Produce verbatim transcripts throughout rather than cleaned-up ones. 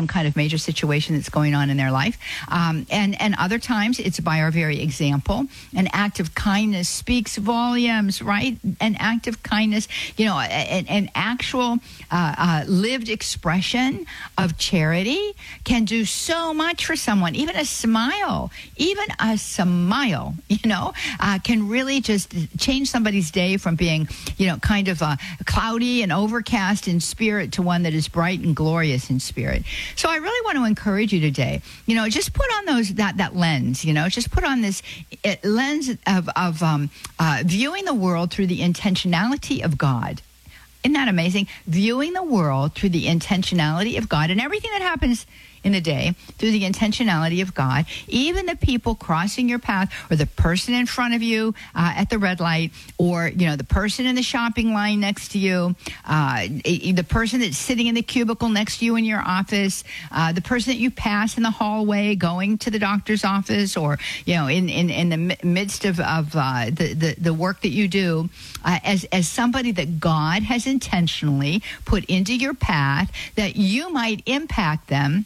some kind of major situation that's going on in their life. Um, and, and other times it's by our very example. An act of kindness speaks volumes, right? An act of kindness, you know, an, an actual uh, uh, lived expression of charity can do so much for someone. Even a smile, even a smile, you know, uh, can really just change somebody's day from being, you know, kind of uh, cloudy and overcast in spirit to one that is bright and glorious in spirit. So I really want to encourage you today, you know, just put on those that that lens, you know, just put on this uh, lens of, of um, uh, viewing the world through the intentionality of God. Isn't that amazing? Viewing the world through the intentionality of God, and everything that happens in the day through the intentionality of God, even the people crossing your path, or the person in front of you uh, at the red light, or, you know, the person in the shopping line next to you, uh, the person that's sitting in the cubicle next to you in your office, uh, the person that you pass in the hallway going to the doctor's office, or, you know, in, in, in the midst of, of uh, the, the, the work that you do, uh, as, as somebody that God has intentionally put into your path, that you might impact them,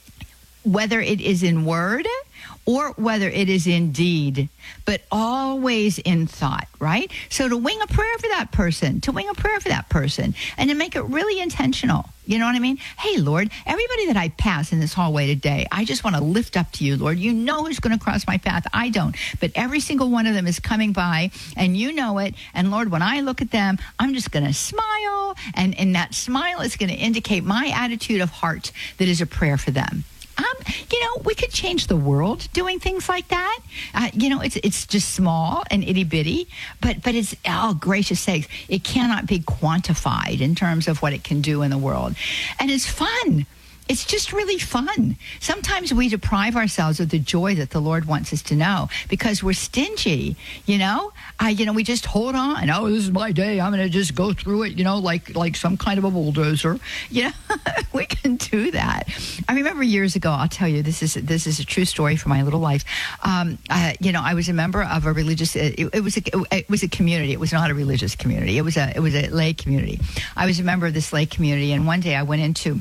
whether it is in word or whether it is in deed, but always in thought, right? So to wing a prayer for that person, to wing a prayer for that person, and to make it really intentional. You know what I mean? Hey, Lord, everybody that I pass in this hallway today, I just want to lift up to you, Lord. You know who's going to cross my path. I don't. But every single one of them is coming by, and you know it. And, Lord, when I look at them, I'm just going to smile, and, and that smile is going to indicate my attitude of heart that is a prayer for them. Um, you know, we could change the world doing things like that. Uh, you know, it's it's just small and itty bitty, but but it's, oh, gracious sakes, it cannot be quantified in terms of what it can do in the world. And it's fun. It's just really fun. Sometimes we deprive ourselves of the joy that the Lord wants us to know because we're stingy, you know? Uh, you know, we just hold on. Oh, this is my day. I'm going to just go through it, you know, like like some kind of a bulldozer. You know, we can do that. I remember years ago, I'll tell you, this is this is a true story from my little life. Um, uh, you know, I was a member of a religious, it, it was a, it was a community. It was not a religious community. It was a, it was a lay community. I was a member of this lay community, and one day I went into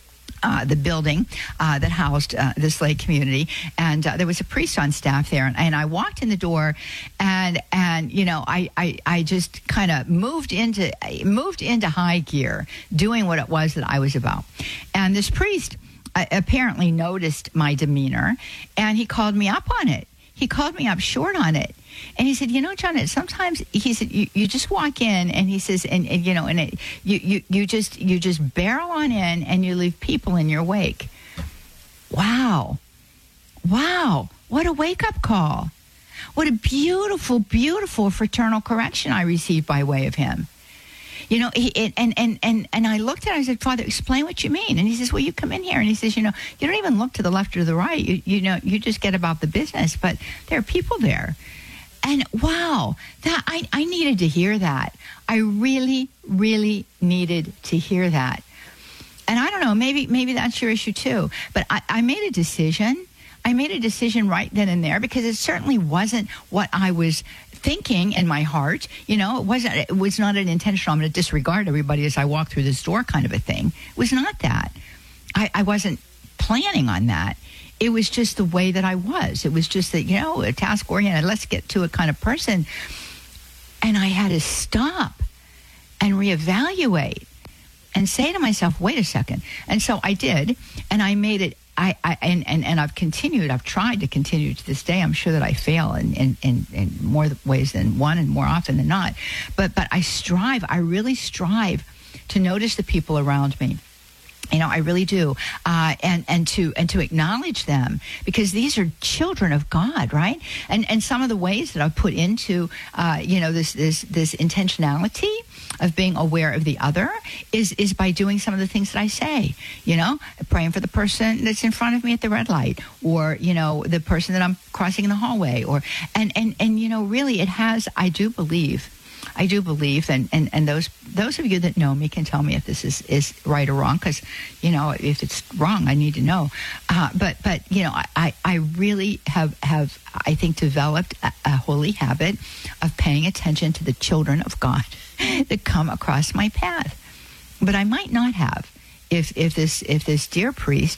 Uh, the building uh, that housed uh, this lay community, and uh, there was a priest on staff there, and, and I walked in the door, and and you know I I, I just kind of moved into moved into high gear, doing what it was that I was about, and this priest uh, apparently noticed my demeanor, and he called me up on it. He called me up short on it. And he said, you know, Janet, sometimes he said, you, you just walk in, and he says, and, and you know, and it, you, you, you just, you just barrel on in and you leave people in your wake. Wow. Wow. What a wake up call. What a beautiful, beautiful fraternal correction I received by way of him. You know, he, and, and, and, and I looked at it, I said, Father, explain what you mean. And he says, well, you come in here. And he says, you know, you don't even look to the left or the right. You, you know, you just get about the business. But there are people there. And wow, that I, I needed to hear that. I really, really needed to hear that. And I don't know, maybe maybe that's your issue too. But I, I made a decision. I made a decision right then and there, because it certainly wasn't what I was thinking in my heart. You know, it wasn't. It was not an intentional, I'm going to disregard everybody as I walk through this door kind of a thing. It was not that. I, I wasn't planning on that. It was just the way that I was. It was just that, you know, a task-oriented, let's get to it kind of person. And I had to stop and reevaluate and say to myself, wait a second. And so I did, and I made it, I, I and, and, and I've continued, I've tried to continue to this day. I'm sure that I fail in, in, in, in more ways than one and more often than not. But, but I strive, I really strive to notice the people around me. You know, I really do, uh, and and to and to acknowledge them, because these are children of God, right? And and some of the ways that I've put into, uh, you know, this this this intentionality of being aware of the other is is by doing some of the things that I say. You know, praying for the person that's in front of me at the red light, or you know, the person that I'm crossing in the hallway, or and and and you know, really, it has. I do believe. I do believe, and, and, and those those of you that know me can tell me if this is, is right or wrong, because, you know, if it's wrong, I need to know. Uh, but, but you know, I, I really have, have, I think, developed a, a holy habit of paying attention to the children of God that come across my path. But I might not have if if this if this dear priest